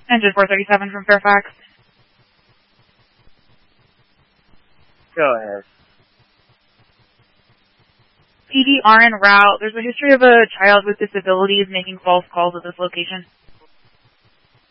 Engine 437 from Fairfax. Go ahead. PD RN route. There's a history of a child with disabilities making false calls at this location.